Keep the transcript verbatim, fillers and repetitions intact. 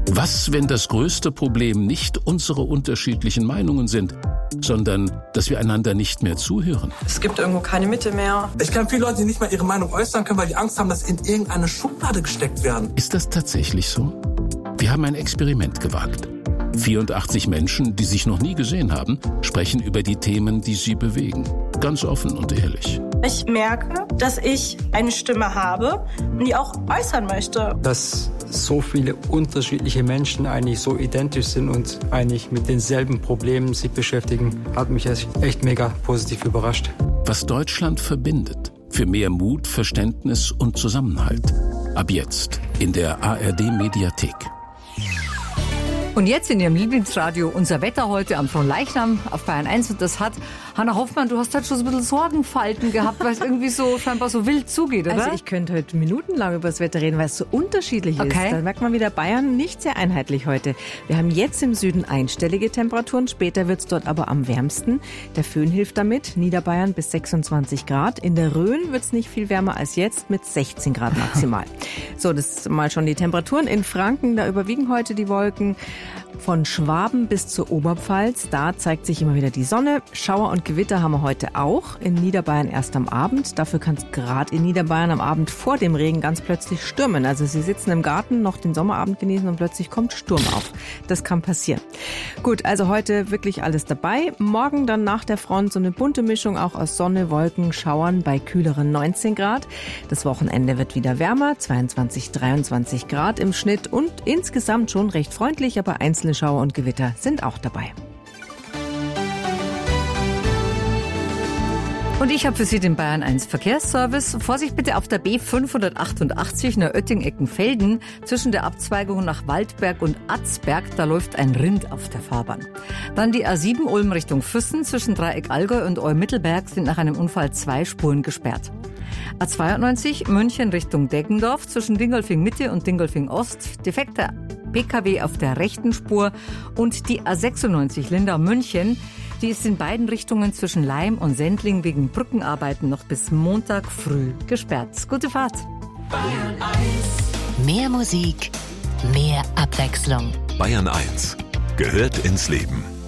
Was, wenn das größte Problem nicht unsere unterschiedlichen Meinungen sind, sondern dass wir einander nicht mehr zuhören? Es gibt irgendwo keine Mitte mehr. Ich kenne viele Leute, die nicht mal ihre Meinung äußern können, weil die Angst haben, dass sie in irgendeine Schublade gesteckt werden. Ist das tatsächlich so? Wir haben ein Experiment gewagt. vierundachtzig Menschen, die sich noch nie gesehen haben, sprechen über die Themen, die sie bewegen. Ganz offen und ehrlich. Ich merke, dass ich eine Stimme habe und die auch äußern möchte. Dass so viele unterschiedliche Menschen eigentlich so identisch sind und eigentlich mit denselben Problemen sich beschäftigen, hat mich echt mega positiv überrascht. Was Deutschland verbindet. Für mehr Mut, Verständnis und Zusammenhalt. Ab jetzt in der A R D-Mediathek. Und jetzt in Ihrem Lieblingsradio unser Wetter heute am Fronleichnam auf Bayern eins. Und das hat, Hannah Hoffmann, du hast halt schon so ein bisschen Sorgenfalten gehabt, weil es irgendwie so scheinbar so wild zugeht, oder? Also ich könnte heute minutenlang über das Wetter reden, weil es so unterschiedlich Okay. ist. Da merkt man wieder, Bayern nicht sehr einheitlich heute. Wir haben jetzt im Süden einstellige Temperaturen, später wird es dort aber am wärmsten. Der Föhn hilft damit, Niederbayern bis sechsundzwanzig Grad. In der Rhön wird es nicht viel wärmer als jetzt mit sechzehn Grad maximal. So, das ist mal schon die Temperaturen. In Franken, da überwiegen heute die Wolken. Von Schwaben bis zur Oberpfalz, da zeigt sich immer wieder die Sonne. Schauer und Gewitter haben wir heute auch. In Niederbayern erst am Abend. Dafür kann es gerade in Niederbayern am Abend vor dem Regen ganz plötzlich stürmen. Also Sie sitzen im Garten, noch den Sommerabend genießen und plötzlich kommt Sturm auf. Das kann passieren. Gut, also heute wirklich alles dabei. Morgen dann nach der Front so eine bunte Mischung auch aus Sonne, Wolken, Schauern bei kühleren neunzehn Grad. Das Wochenende wird wieder wärmer, zweiundzwanzig, dreiundzwanzig Grad im Schnitt und insgesamt schon recht freundlich, aber einzelne Schauer und Gewitter sind auch dabei. Und ich habe für Sie den Bayern eins Verkehrsservice. Vorsicht bitte auf der B fünfhundertachtundachtzig nach Oetting-Eckenfelden. Zwischen der Abzweigung nach Waldberg und Atzberg, da läuft ein Rind auf der Fahrbahn. Dann die A sieben Ulm Richtung Füssen. Zwischen Dreieck Allgäu und Eumittelberg sind nach einem Unfall zwei Spuren gesperrt. A zweiundneunzig München Richtung Deggendorf. Zwischen Dingolfing Mitte und Dingolfing Ost. Defekter P K W auf der rechten Spur. Und die A sechsundneunzig Lindau München. Die ist in beiden Richtungen zwischen Laim und Sendling wegen Brückenarbeiten noch bis Montag früh gesperrt. Gute Fahrt. Bayern eins. Mehr Musik, mehr Abwechslung. Bayern eins gehört ins Leben.